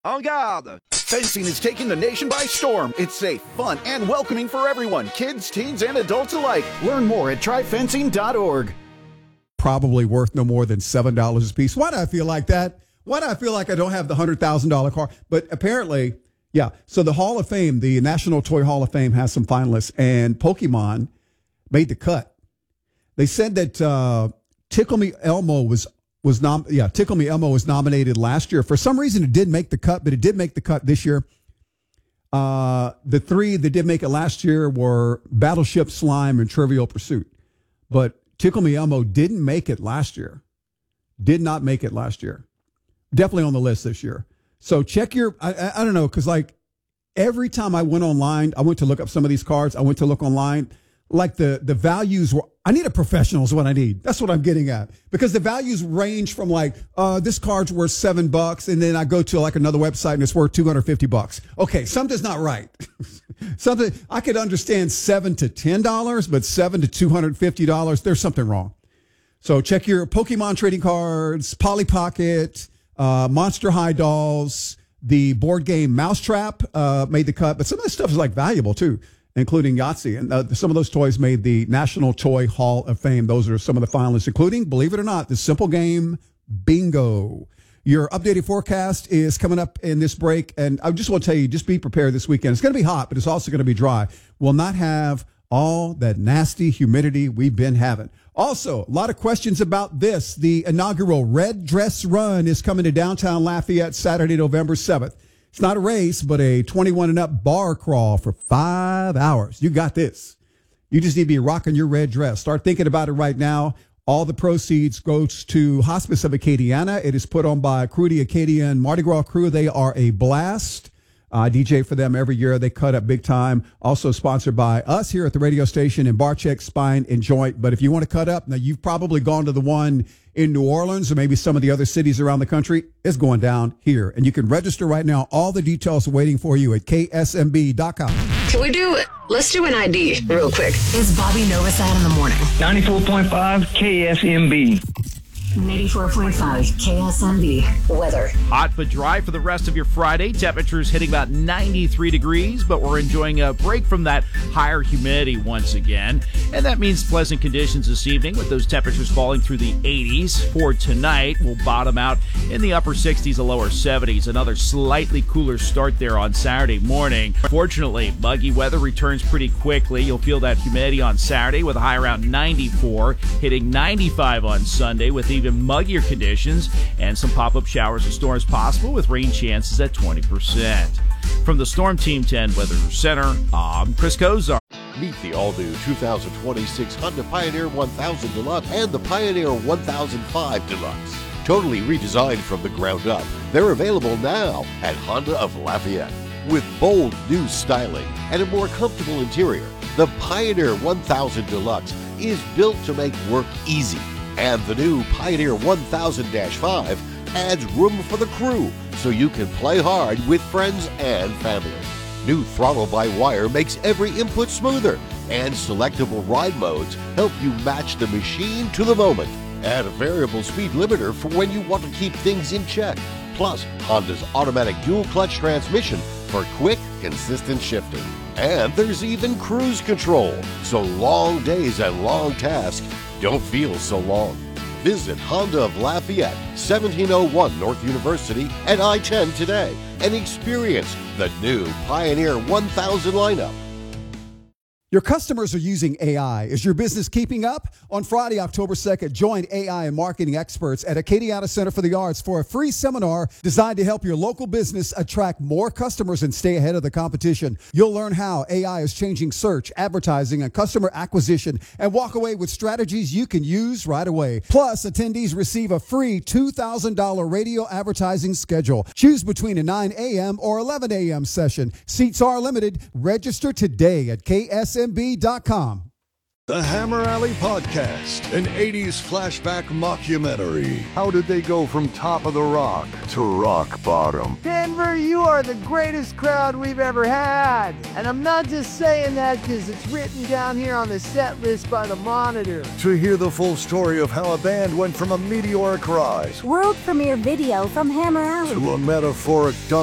En garde! Fencing is taking the nation by storm. It's safe, fun, and welcoming for everyone, kids, teens, and adults alike. Learn more at tryfencing.org. Probably worth no more than $7 a piece. Why do I feel like that? Why do I feel like I don't have the $100,000 car? But apparently, yeah. So the Hall of Fame, the National Toy Hall of Fame, has some finalists, and Pokemon made the cut. They said that Tickle Me Elmo was nominated last year. For some reason, it didn't make the cut, but it did make the cut this year. The three that did make it last year were Battleship, Slime, and Trivial Pursuit. But Tickle Me Elmo didn't make it last year. Did not make it last year. Definitely on the list this year. So check your, I don't know, because like every time I went online, I went to look up some of these cards. I went to look online. Like the values were, I need a professional is what I need. That's what I'm getting at. Because the values range from like, this card's worth $7, and then I go to like another website and it's worth $250. Okay, something's not right. Something, I could understand $7 to $10, but $7 to $250, there's something wrong. So check your Pokemon trading cards, Polly Pocket, Monster High dolls, the board game Mousetrap made the cut, but some of this stuff is like valuable too, including Yahtzee. And some of those toys made the National Toy Hall of Fame. Those are some of the finalists, including, believe it or not, the simple game Bingo. Your updated forecast is coming up in this break. And I just want to tell you, just be prepared this weekend. It's going to be hot, but it's also going to be dry. We'll not have all that nasty humidity we've been having. Also, a lot of questions about this. The inaugural Red Dress Run is coming to downtown Lafayette Saturday, November 7th. It's not a race, but a 21 and up bar crawl for 5 hours. You got this. You just need to be rocking your red dress. Start thinking about it right now. All the proceeds goes to Hospice of Acadiana. It is put on by Crew the Acadian Mardi Gras Crew. They are a blast. I DJ for them every year. They cut up big time. Also sponsored by us here at the radio station in Barcheck, Spine, and Joint. But if you want to cut up, now you've probably gone to the one in New Orleans or maybe some of the other cities around the country. It's going down here. And you can register right now. All the details are waiting for you at ksmb.com. Let's do an ID real quick. It's Bobby Novosad in the morning. 94.5 KSMB. 94.5 KSMB. Weather. Hot but dry for the rest of your Friday. Temperatures hitting about 93 degrees, but we're enjoying a break from that higher humidity once again. And that means pleasant conditions this evening with those temperatures falling through the 80s. For tonight, we'll bottom out in the upper 60s to lower 70s. Another slightly cooler start there on Saturday morning. Fortunately, muggy weather returns pretty quickly. You'll feel that humidity on Saturday with a high around 94, hitting 95 on Sunday with even muggier conditions and some pop-up showers and storms possible with rain chances at 20%. From the Storm Team 10 Weather Center, I'm Chris Kozar. Meet the all-new 2026 Honda Pioneer 1000 Deluxe and the Pioneer 1005 Deluxe. Totally redesigned from the ground up, they're available now at Honda of Lafayette. With bold new styling and a more comfortable interior, the Pioneer 1000 Deluxe is built to make work easy. And the new Pioneer 1000-5 adds room for the crew so you can play hard with friends and family. New throttle-by-wire makes every input smoother, and selectable ride modes help you match the machine to the moment. Add a variable speed limiter for when you want to keep things in check. Plus, Honda's automatic dual-clutch transmission for quick, consistent shifting. And there's even cruise control, so long days and long tasks don't feel so long. Visit Honda of Lafayette, 1701 North University and I-10 today and experience the new Pioneer 1000 lineup. Your customers are using AI. Is your business keeping up? On Friday, October 2nd, join AI and marketing experts at Acadiana Center for the Arts for a free seminar designed to help your local business attract more customers and stay ahead of the competition. You'll learn how AI is changing search, advertising, and customer acquisition, and walk away with strategies you can use right away. Plus, attendees receive a free $2,000 radio advertising schedule. Choose between a 9 a.m. or 11 a.m. session. Seats are limited. Register today at KSMB.com. The Hammer Alley Podcast, an 80s flashback mockumentary. How did they go from top of the rock to rock bottom? Denver, you are the greatest crowd we've ever had. And I'm not just saying that because it's written down here on the set list by the Monitor. To hear the full story of how a band went from a meteoric rise, world premiere video from Hammer Alley, to a metaphoric